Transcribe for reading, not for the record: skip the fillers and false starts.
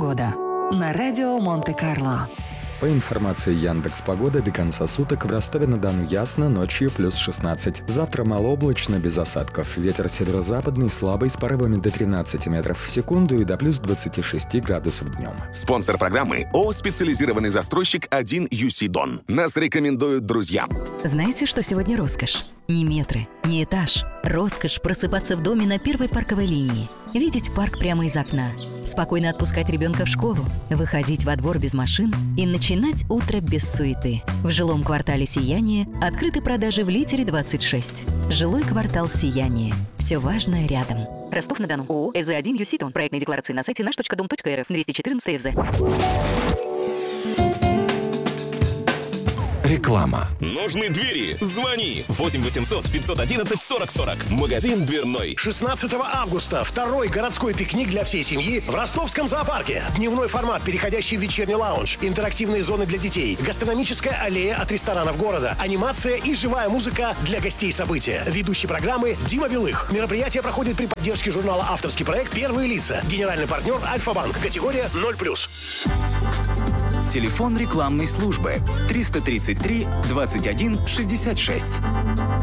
Погода на радио Монте-Карло. По информации Яндекс.Погоды, до конца суток в Ростове-на-Дону ясно, ночью плюс 16. Завтра малооблачно, без осадков. Ветер северо-западный слабый с порывами до 13 метров в секунду и до плюс 26 градусов днем. Спонсор программы ООО «Специализированный застройщик 1UC Дон». Нас рекомендуют друзья. Знаете, что сегодня роскошь? Не метры, не этаж. Роскошь просыпаться в доме на первой парковой линии. Видеть парк прямо из окна. Спокойно отпускать ребенка в школу. Выходить во двор без машин и начинать утро без суеты. В жилом квартале «Сияние» открыты продажи в Литере 26. Жилой квартал «Сияние». Все важное рядом. Ростов-на-Дону. ООО «ЭЗ1 ЮСИ». Проектные декларации на сайте наш.дом.рф. 214 ФЗ. Реклама. Нужны двери? Звони 8 800 511 40 40. Магазин дверной. 16 августа второй городской пикник для всей семьи в Ростовском зоопарке. Дневной формат, переходящий в вечерний лаунж, интерактивные зоны для детей, гастрономическая аллея от ресторанов города, анимация и живая музыка для гостей события. Ведущий программы Дима Белых. Мероприятие проходит при поддержке журнала «Авторский проект. Первые лица». Генеральный партнер Альфа-банк. Категория 0+. Телефон рекламной службы 333 21 66.